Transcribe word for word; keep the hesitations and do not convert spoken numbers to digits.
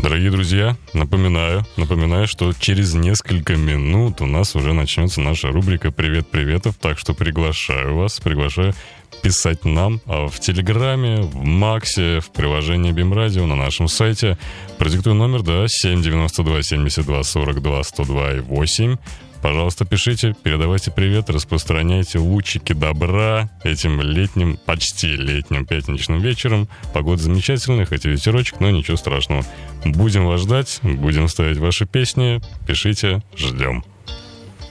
Дорогие друзья, напоминаю, напоминаю, что через несколько минут у нас уже начнется наша рубрика «Привет приветов», так что приглашаю вас, приглашаю писать нам в Телеграме, в Максе, в приложении БИМ-радио, на нашем сайте. Продиктую номер, да, семь девяносто два семьдесят два сорок два сто два и восемь. Пожалуйста, пишите, передавайте привет, распространяйте лучики добра этим летним, почти летним пятничным вечером. Погода замечательная, хоть и ветерочек, но ничего страшного. Будем вас ждать, будем ставить ваши песни. Пишите, ждем.